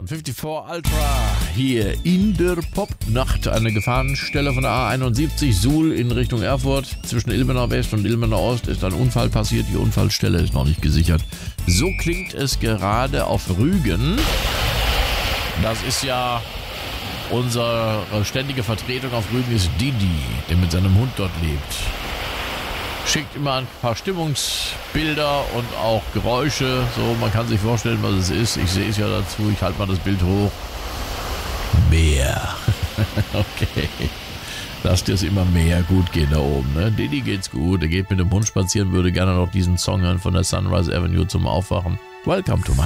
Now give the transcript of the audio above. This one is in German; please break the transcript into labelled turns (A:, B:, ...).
A: Und 54 Ultra hier in der Popnacht. Eine Gefahrenstelle von der A71 Suhl in Richtung Erfurt. Zwischen Ilmenau West und Ilmenau Ost ist ein Unfall passiert. Die Unfallstelle ist noch nicht gesichert. So klingt es gerade auf Rügen. Das ist ja unsere ständige Vertretung auf Rügen ist Didi, der mit seinem Hund dort lebt. Schickt immer ein paar Stimmungsbilder und auch Geräusche. So, man kann sich vorstellen, was es ist. Ich sehe es ja dazu. Ich halte mal das Bild hoch. Meer. Okay. Lass dir es immer mehr gut gehen da oben. Ne? Didi geht's gut. Er geht mit dem Hund spazieren, würde gerne noch diesen Song hören von der Sunrise Avenue zum Aufwachen. Welcome to my